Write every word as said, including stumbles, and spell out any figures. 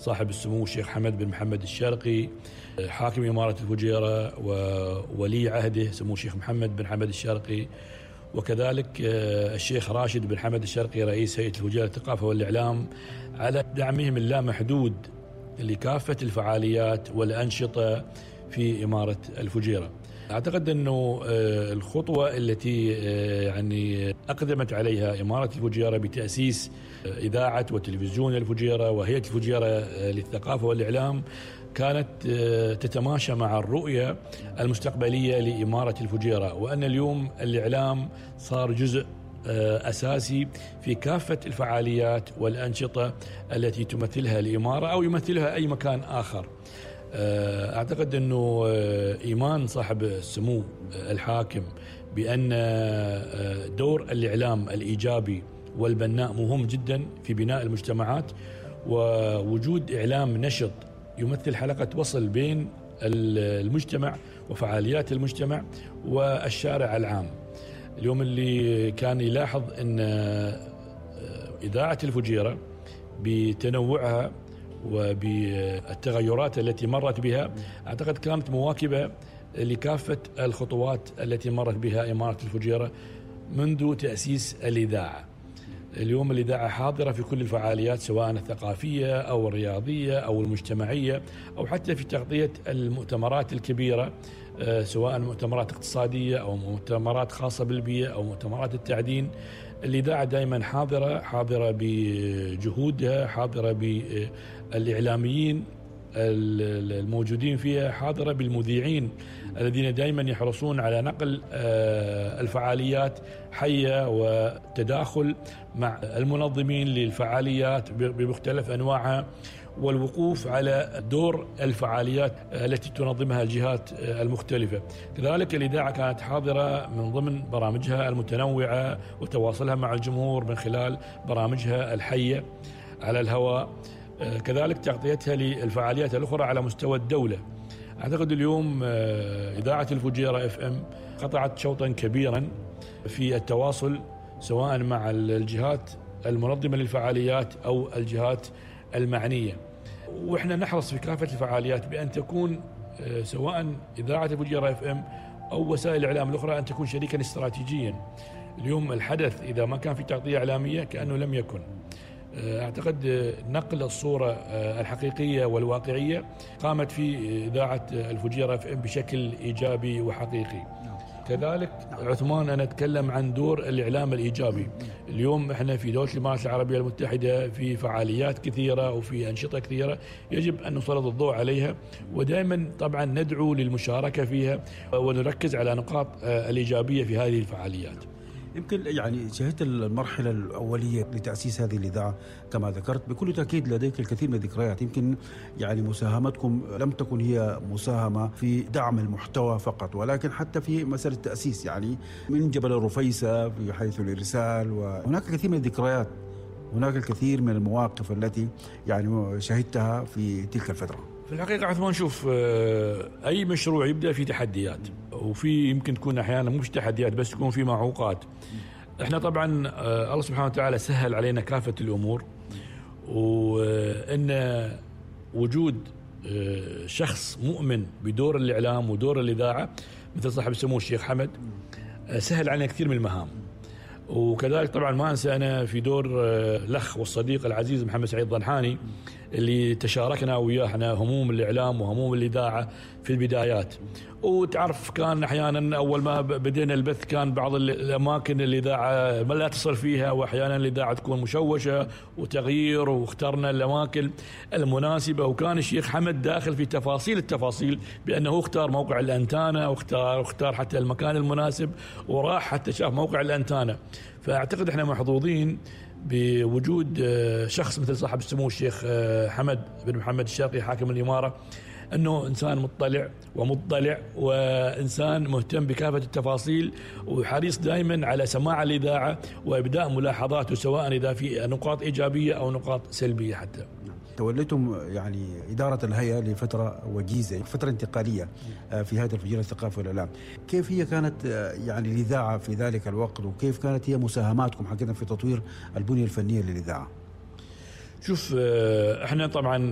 صاحب السمو الشيخ حمد بن محمد الشرقي حاكم إمارة الفجيرة، وولي عهده سمو الشيخ محمد بن حمد الشرقي، وكذلك الشيخ راشد بن حمد الشرقي رئيس هيئة الفجيرة للثقافة والإعلام، على دعمهم اللامحدود لكافة الفعاليات والأنشطة في إمارة الفجيرة. أعتقد أنه الخطوة التي يعني أقدمت عليها إمارة الفجيرة بتأسيس إذاعة وتلفزيون الفجيرة وهيئة الفجيرة للثقافة والإعلام كانت تتماشى مع الرؤية المستقبلية لإمارة الفجيرة، وأن اليوم الإعلام صار جزء أساسي في كافة الفعاليات والأنشطة التي تمثلها الإمارة أو يمثلها أي مكان آخر. أعتقد أنه إيمان صاحب السمو الحاكم بأن دور الإعلام الإيجابي والبناء مهم جدا في بناء المجتمعات، ووجود إعلام نشط يمثل حلقة وصل بين المجتمع وفعاليات المجتمع والشارع العام. اليوم اللي كان يلاحظ أن إذاعة الفجيرة بتنوعها وبالتغيرات التي مرت بها أعتقد كانت مواكبة لكافة الخطوات التي مرت بها إمارة الفجيرة منذ تأسيس الإذاعة. اليوم الإذاعة حاضرة في كل الفعاليات سواء الثقافية أو الرياضية أو المجتمعية أو حتى في تغطية المؤتمرات الكبيرة، سواء مؤتمرات اقتصادية أو مؤتمرات خاصة بالبيئة أو مؤتمرات التعدين. الإذاعة دائما حاضرة حاضرة بجهودها، حاضرة بالإعلاميين الموجودين فيها، حاضرة بالمذيعين الذين دائما يحرصون على نقل الفعاليات حية وتداخل مع المنظمين للفعاليات بمختلف أنواعها، والوقوف على دور الفعاليات التي تنظمها الجهات المختلفة. كذلك الإذاعة كانت حاضرة من ضمن برامجها المتنوعة وتواصلها مع الجمهور من خلال برامجها الحية على الهواء، كذلك تغطيتها للفعاليات الأخرى على مستوى الدولة. أعتقد اليوم إذاعة الفجيرة اف ام قطعت شوطا كبيرا في التواصل سواء مع الجهات المنظمة للفعاليات أو الجهات المعنية، وإحنا نحرص في كافة الفعاليات بأن تكون سواء إذاعة الفجيرة اف ام أو وسائل الإعلام الأخرى أن تكون شريكا استراتيجيا. اليوم الحدث إذا ما كان في تغطية إعلامية كأنه لم يكن. أعتقد نقل الصورة الحقيقية والواقعية قامت في إذاعة الفجيرة اف ام بشكل إيجابي وحقيقي. كذلك عثمان أنا أتكلم عن دور الإعلام الإيجابي. اليوم إحنا في دولة الإمارات العربية المتحدة في فعاليات كثيرة وفي أنشطة كثيرة يجب أن نسلط الضوء عليها، ودائما طبعا ندعو للمشاركة فيها ونركز على نقاط الإيجابية في هذه الفعاليات. يمكن يعني شهدت المرحلة الأولية لتأسيس هذه الإذاعة كما ذكرت، بكل تأكيد لديك الكثير من الذكريات. يمكن يعني مساهمتكم لم تكن هي مساهمة في دعم المحتوى فقط، ولكن حتى في مسألة التأسيس، يعني من جبل الرفيسة في حيث الإرسال، وهناك الكثير من الذكريات، هناك الكثير من المواقف التي يعني شهدتها في تلك الفترة. في الحقيقة عثمان شوف، أي مشروع يبدأ في تحديات، وفي يمكن تكون أحيانا مش تحديات بس تكون في معوقات. احنا طبعا الله سبحانه وتعالى سهل علينا كافة الأمور، وإن وجود شخص مؤمن بدور الإعلام ودور الإذاعة مثل صاحب السمو الشيخ حمد سهل علينا كثير من المهام. وكذلك طبعا ما أنسى أنا في دور الأخ والصديق العزيز محمد سعيد ضنحاني اللي تشاركنا وياه احنا هموم الإعلام وهموم الإذاعة في البدايات. وتعرف كان أحيانا أول ما بدينا البث كان بعض الأماكن الإذاعة ما لا تصل فيها، وأحيانا الإذاعة تكون مشوشة وتغيير، واخترنا الأماكن المناسبة. وكان الشيخ حمد داخل في تفاصيل التفاصيل بأنه اختار موقع الأنتانة واختار واختار حتى المكان المناسب، وراح حتى شاف موقع الأنتانة. فأعتقد احنا محظوظين بوجود شخص مثل صاحب السمو الشيخ حمد بن محمد الشرقي حاكم الإمارة، أنه إنسان مطلع ومطلع وإنسان مهتم بكافة التفاصيل وحريص دائما على سماع الإذاعة وإبداء ملاحظاته سواء إذا في نقاط إيجابية أو نقاط سلبية. حتى توليتم يعني إدارة الهيئة لفترة وجيزة، فترة انتقالية في هذه الفجيرة الثقافة والإعلام. كيف هي كانت يعني الإذاعة في ذلك الوقت، وكيف كانت هي مساهماتكم حقيقة في تطوير البنية الفنية للإذاعة؟ شوف، احنا طبعا